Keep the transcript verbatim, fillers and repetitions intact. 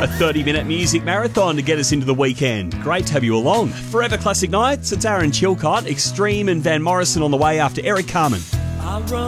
A thirty-minute music marathon to get us into the weekend. Great to have you along. Forever Classic Nights, it's Aaron Chilcott, Extreme and Van Morrison on the way after Eric Carmen.